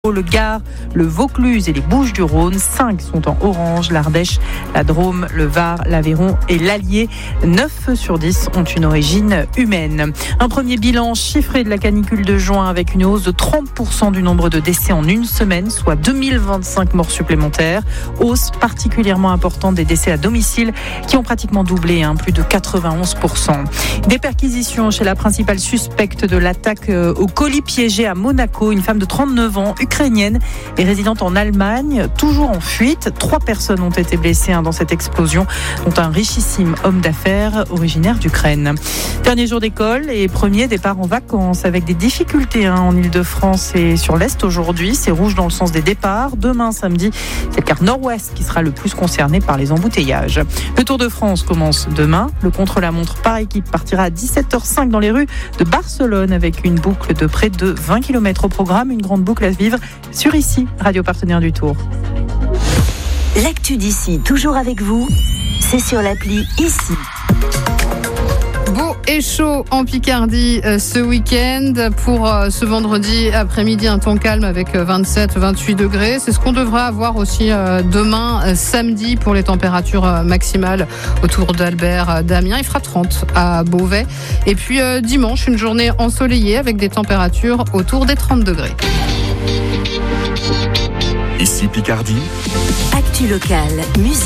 Le Gard, le Vaucluse et les Bouches-du-Rhône. 5 sont en orange. L'Ardèche, la Drôme, le Var, l'Aveyron et l'Allier. 9 sur 10 ont une origine humaine. Un premier bilan chiffré de la canicule de juin avec une hausse de 30% du nombre de décès en une semaine, soit 2025 morts supplémentaires. Hausse particulièrement importante des décès à domicile qui ont pratiquement doublé, plus de 91%. Des perquisitions chez la principale suspecte de l'attaque au colis piégé à Monaco. Une femme de 39 ans, ukrainienne et résidente en Allemagne, toujours en fuite. 3 personnes ont été blessées dans cette explosion, dont un richissime homme d'affaires originaire d'Ukraine. Dernier jour d'école et premier départ en vacances avec des difficultés en Ile-de-France et sur l'Est aujourd'hui. C'est rouge dans le sens des départs. Demain, samedi, c'est le quart nord-ouest qui sera le plus concerné par les embouteillages. Le Tour de France commence demain. Le contre-la-montre par équipe partira à 17h05 dans les rues de Barcelone avec une boucle de près de 20 km au programme. Une grande boucle à vivre sur ici, radio partenaire du Tour. L'actu d'ici, toujours avec vous, c'est sur l'appli Ici. Beau et chaud en Picardie ce week-end. Pour ce vendredi après-midi, un temps calme avec 27-28 degrés. C'est ce qu'on devra avoir aussi demain, samedi, pour les températures maximales autour d'Albert, d'Amiens. Il fera 30 à Beauvais. Et puis dimanche, une journée ensoleillée avec des températures autour des 30 degrés. Ici Picardie. Actu locale, musique.